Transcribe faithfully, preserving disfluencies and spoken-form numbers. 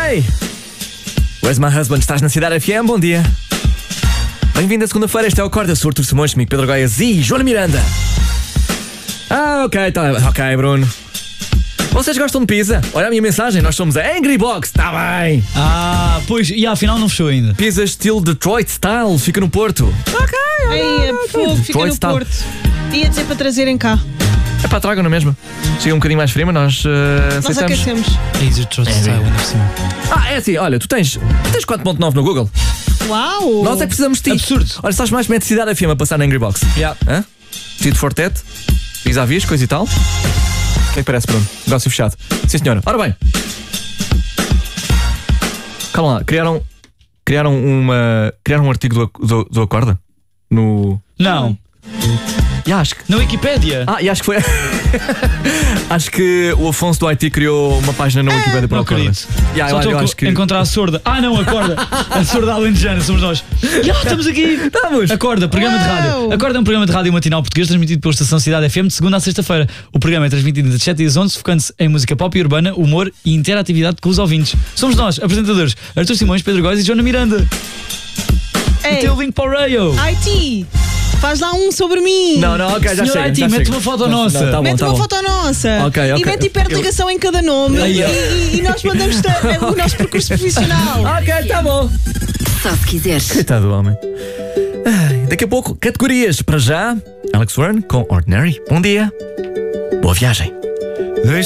Hey! Where's my husband? Estás na Cidade F M? Bom dia. Bem-vindo a segunda-feira. Este é o Acorda Surto Simões, comigo Pedro Goiás e Joana Miranda. Ah, ok, tá, ok, Bruno. Vocês gostam de pizza? Olha a minha mensagem, nós somos a Angry Box, tá bem. Ah, pois, e afinal não fechou ainda. Pizza estilo Detroit Style, fica no Porto. Ok, Ei, é fogo, fica Detroit no Style. Porto. Ia dizer para trazerem cá. É pá, tragam na mesma. Chega um bocadinho mais frio, mas nós uh, Nós aceitamos. aquecemos. Eis o Detroit Style ainda por cima. Ah, é assim, olha, tu tens, tu tens quatro ponto nove no Google. Uau! Nós é que precisamos de ti. Absurdo. Olha, estás mais meia de Cidade F M a passar na Angry Box. Yeah. Hã? Tito Fortet, vis-à-vis, coisa e tal. O que é que parece, Bruno? Negócio fechado. Sim, senhora. Ora bem. Calma lá, criaram, criaram, uma, criaram um artigo do, do, do Acorda? No... Não, E acho que... na Wikipédia. Ah, e acho que foi... acho que o Afonso do I T criou uma página na Wikipédia para o Não Acorda. acredito. Yeah, Só eu, estou eu a acho que... encontrar a sorda. Ah, não, acorda. A sorda alentejana, somos nós. Já estamos aqui. Estamos! Acorda, programa de rádio. Uau. Acorda é um programa de rádio matinal português transmitido pela Estação Cidade F M de segunda a sexta-feira. O programa é transmitido entre sete e onze, focando-se em música pop e urbana, humor e interatividade com os ouvintes. Somos nós, apresentadores Artur Simões, Pedro Góis e Joana Miranda. E Ei, tem o link para o Rayo. I T, faz lá um sobre mim. Não, não, ok, já Senhor chega. I T, já mete chega. uma foto Não, nossa. não, tá bom, Mete tá uma bom. foto nossa. Ok, ok. E mete hiperligação em cada nome. Aí, e, ó. e- e nós mandamos o nosso percurso profissional. Ok, tá bom. Só se quiseres. Coitado do homem. Ai, daqui a pouco, categorias. Para já, Alex Warren com Ordinary. Bom dia. Boa viagem.